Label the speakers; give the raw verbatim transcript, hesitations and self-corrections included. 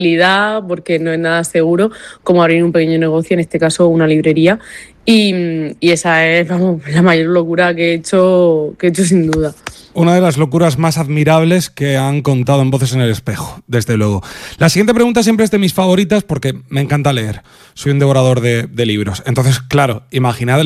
Speaker 1: porque no es nada seguro como abrir un pequeño negocio, en este caso una librería, y, y esa es, vamos, la mayor locura que he hecho, que he hecho sin duda.
Speaker 2: Una de las locuras más admirables que han contado en Voces en el Espejo, desde luego. La siguiente pregunta siempre es de mis favoritas porque me encanta leer. Soy un devorador de, de libros. Entonces, claro, imaginad